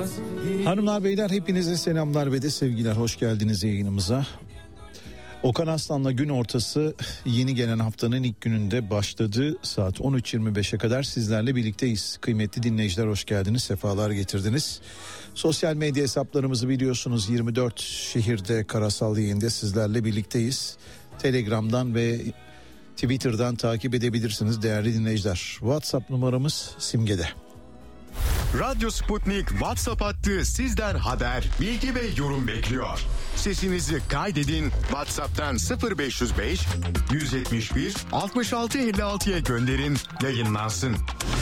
Hanımlar beyler hepinize selamlar ve de sevgiler, hoş geldiniz yayınımıza. Okan Aslan'la gün ortası yeni gelen haftanın ilk gününde başladı. Saat 13.25'e kadar sizlerle birlikteyiz. Kıymetli dinleyiciler, hoş geldiniz, sefalar getirdiniz. Sosyal medya hesaplarımızı biliyorsunuz, 24 şehirde karasal yayında sizlerle birlikteyiz. Telegram'dan ve Twitter'dan takip edebilirsiniz değerli dinleyiciler. WhatsApp numaramız simgede. Radyo Sputnik WhatsApp hattı sizden haber, bilgi ve yorum bekliyor. Sesinizi kaydedin, WhatsApp'tan 0505 171 66 56'ya gönderin, yayınlansın.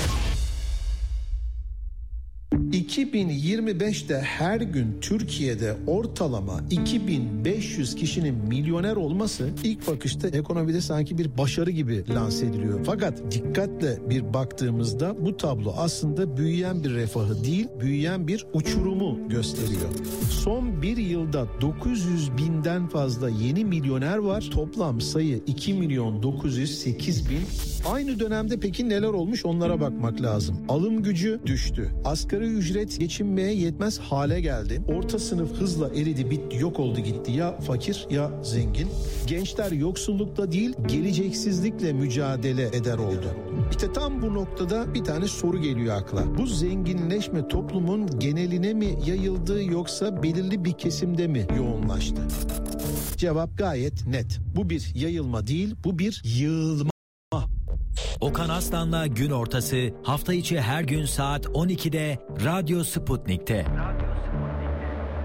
2025'te her gün Türkiye'de ortalama 2500 kişinin milyoner olması ilk bakışta ekonomide sanki bir başarı gibi lanse ediliyor. Fakat dikkatle bir baktığımızda bu tablo aslında büyüyen bir refahı değil, büyüyen bir uçurumu gösteriyor. Son bir yılda 900 binden fazla yeni milyoner var. Toplam sayı 2.908.000. Aynı dönemde peki neler olmuş, onlara bakmak lazım. Alım gücü düştü. Asgari ücret geçinmeye yetmez hale geldi. Orta sınıf hızla eridi, bitti, yok oldu gitti. Ya fakir ya zengin. Gençler yoksullukla değil, geleceksizlikle mücadele eder oldu. İşte tam bu noktada bir tane soru geliyor akla. Bu zenginleşme toplumun geneline mi yayıldı yoksa belirli bir kesimde mi yoğunlaştı? Cevap gayet net. Bu bir yayılma değil, bu bir yığılma. Okan Aslan'la gün ortası hafta içi her gün saat 12'de Radyo Sputnik'te.